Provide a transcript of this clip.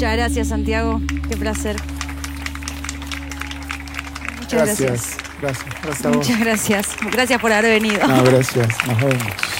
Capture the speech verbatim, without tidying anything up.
Muchas gracias, Santiago. Qué placer. Muchas gracias. Gracias, gracias. gracias a vos. Muchas gracias. Gracias por haber venido. No, gracias. Nos vemos.